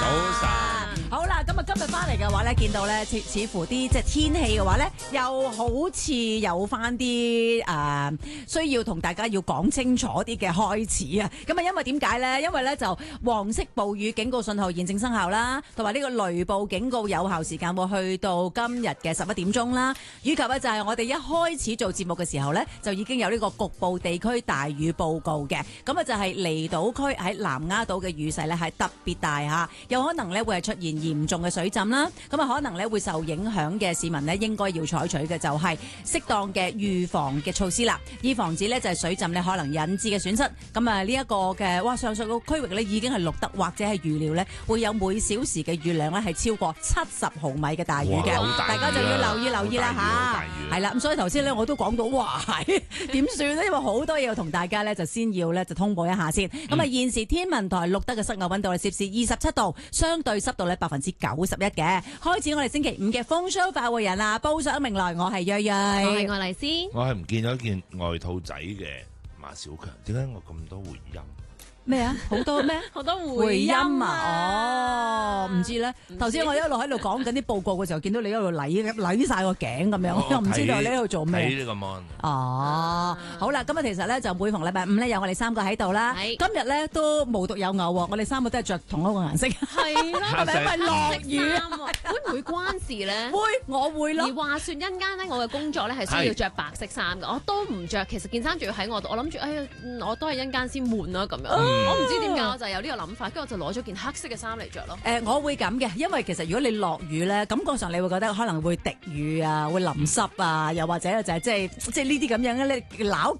早晨。 好啦，咁啊今日翻嚟嘅話咧，見到咧似乎啲即係天氣嘅話咧，又好似有翻啲需要同大家要講清楚啲嘅開始啊！咁啊，因為點解咧？因為咧就黃色暴雨警告信號現正生效啦，同埋呢個雷暴警告有效時間會去到今日嘅11點鐘啦。以及咧就係我哋一開始做節目嘅時候咧，就已經有呢個局部地區大雨報告嘅。咁啊就係離島區喺南丫島嘅雨勢咧係特別大嚇，有可能咧會係出現嚴重嘅水浸啦，咁啊可能咧會受影響嘅市民咧應該要採取嘅就係適當嘅預防嘅措施啦，以防止咧就係水浸咧可能引致嘅損失。咁啊呢一個嘅上述個區域咧已經係錄得或者係預料咧會有每小時嘅雨量咧係超過70毫米嘅大雨嘅，大家就要留意啦嚇。係啦，咁所以頭先咧我都講到哇點算咧？因為好多嘢要同大家咧就先要咧就通報一下先。咁啊現時天文台錄得嘅室外溫度係攝氏27度，相對濕度咧91%嘅。開始我哋星期五嘅風騷快活人啦，報上名來，我係睿睿， 我係愛麗絲， 我係唔見咗件外套仔嘅馬小強，點解我咁多回音？ 咩啊？好多咩？ 好多回音啊！唔知咧。頭先我一路喺度講緊啲報告嘅時候，見到你一路攣晒個頸咁樣，我又唔知道你喺度做咩。 睇呢個 mon。 哦，好啦，咁啊，其實咧就每逢禮拜五咧有我哋三個喺度啦。今日咧都無獨有偶喎，我哋三個都係着同一個顏色。 係啦， 係咪因為落雨？ 會唔會關事咧？ 會，我會咯。 而話説一間咧，我嘅工作咧係需要着白色衫嘅，我都唔着。其實件衫仲要喺我度，我諗住，我都係一間先換啦咁樣。我唔知點解我就有呢個諗法，跟住我就攞咗件黑色嘅衫嚟着咯。 我會咁嘅，因為其實如果你落雨咧，感覺上你會覺得可能會滴雨啊，會淋濕啊，又或者就係即係呢啲咁樣咧，你攪